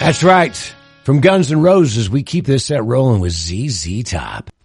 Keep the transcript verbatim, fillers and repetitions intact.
That's right. From Guns N' Roses, we keep this set rolling with Z Z Top.